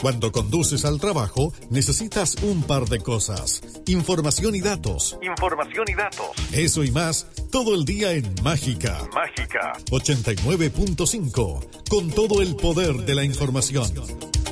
Cuando conduces al trabajo, necesitas un par de cosas: información y datos. Información y datos. Eso y más, todo el día en Mágica. Mágica. 89.5, con todo el poder de la información.